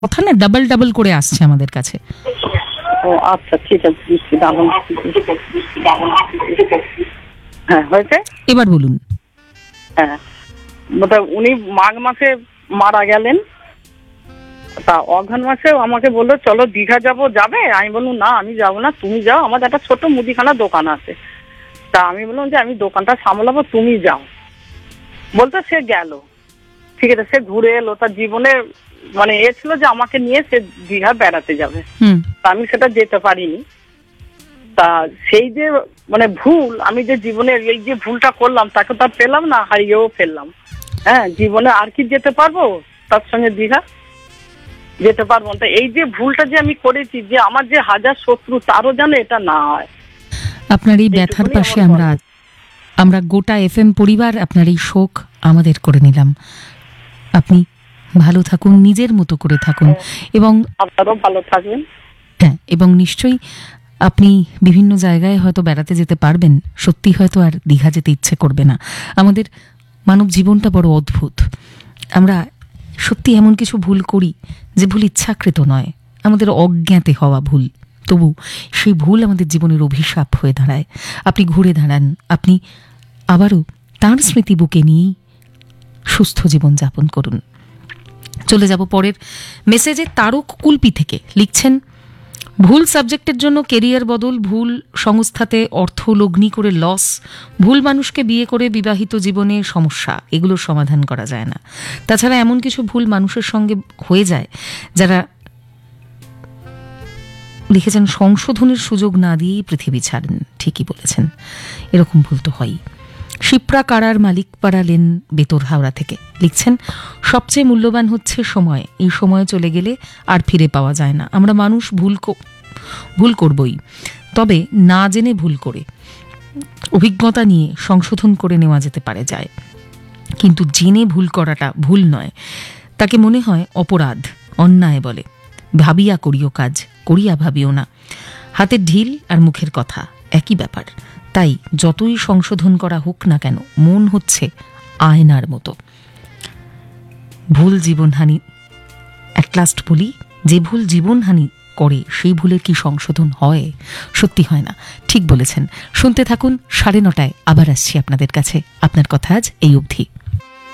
কথা না double double করে আসছে আমাদের কাছে। ও আচ্ছা, ঠিক আছে, হ্যাঁ হয়েছে। এবার বলুন। হ্যাঁ, উনি মাঘ মাসে মারা গেলেন, তা অঘ্রাণ মাসে আমাকে বললো চলো দীঘা যাবে। আমি বললাম না, আমি যাবো না, তুমি যাও, আমার একটা ছোট মুদিখানা দোকান আছে। তা আমি বললাম যে আমি দোকানটা সামলাবো, তুমি যাও। বলতে সে গেল, ঠিক আছে, সে ঘুরে এলো। তার জীবনে ছিল যে আমাকে নিয়ে সে দীঘা বেড়াতে যাবে, তা আমি সেটা যেতে পারিনি। তা সেই যে ভুল, আমি যে জীবনে এই যে ভুলটা করলাম, তাকে তো আর পেলাম না, হারিয়েও ফেললাম। হ্যাঁ, জীবনে আর কি যেতে পারবো তার সঙ্গে দীঘা? যেতে পারবো না। এই যে ভুলটা যে আমি করেছি, যে আমার যে হাজার শত্রু, তারও যেন এটা না হয়। আপনার এই ব্যথার পাশে আমরা গোটা এফএম পরিবার আপনার এই শোক আমাদের করে নিলাম। আপনি ভালো থাকুন, নিজের মতো করে থাকুন, এবং আপনারাও ভালো থাকবেন। হ্যাঁ, এবং নিশ্চয়ই আপনি বিভিন্ন জায়গায় হয়তো বেড়াতে যেতে পারবেন, সত্যি হয়তো আর দীঘা যেতে ইচ্ছে করবে না। আমাদের মানব জীবনটা বড় অদ্ভুত। আমরা সত্যি এমন কিছু ভুল করি যে ভুল ইচ্ছাকৃত নয়, আমাদের অজ্ঞাতে হওয়া ভুল, তবু সেই ভুল আমাদের জীবনের অভিশাপ হয়ে দাঁড়ায়। আপনি ঘুরে দাঁড়ান, আপনি আবারও তাঁর স্মৃতি বুকে নিয়েই সুস্থ জীবন যাপন করুন। চলে যাব পরের মেসেজে। তারক কুলপি থেকে লিখছেন, ভুল সাবজেক্টের জন্য কেরিয়ার বদল, ভুল সংস্থাতে অর্থ লগ্নি করে লস, ভুল মানুষকে বিয়ে করে বিবাহিত জীবনে সমস্যা, এগুলোর সমাধান করা যায় না। তাছাড়া এমন কিছু ভুল মানুষের সঙ্গে হয়ে যায় যারা লিখেছেন সংশোধনের সুযোগ না দিয়েই পৃথিবী ছাড়েন। ঠিকই বলেছেন, এরকম ভুল তো হয়ই। শিপ্রা কারার মালিক পাড়া লেন বেতর হাওড়া থেকে লিখছেন, সবচেয়ে মূল্যবান হচ্ছে সময়। এই সময় চলে গেলে আর ফিরে পাওয়া যায় না। আমরা মানুষ ভুল করবই, তবে না জেনে ভুল করে অভিজ্ঞতা নিয়ে সংশোধন করে নেওয়া যেতে পারে যায়, কিন্তু জেনে ভুল করাটা ভুল নয়, তাকে মনে হয় অপরাধ, অন্যায় বলে। ভাবিয়া করিও কাজ, করিয়া ভাবিও না। হাতের ঢিল আর মুখের কথা একই ব্যাপার। তাই যতই সংশোধন করা হোক না কেন, মন হচ্ছে আয়নার মতো। ভুল জীবনহানি, অ্যাট লাস্ট বলি, যে ভুল জীবনহানি করে সেই ভুলের কি সংশোধন হয়? সত্যি হয় না। ঠিক বলেছেন। শুনতে থাকুন 9:30, আবার আসছি আপনাদের কাছে। আপনার কথা আজ এই অবধি।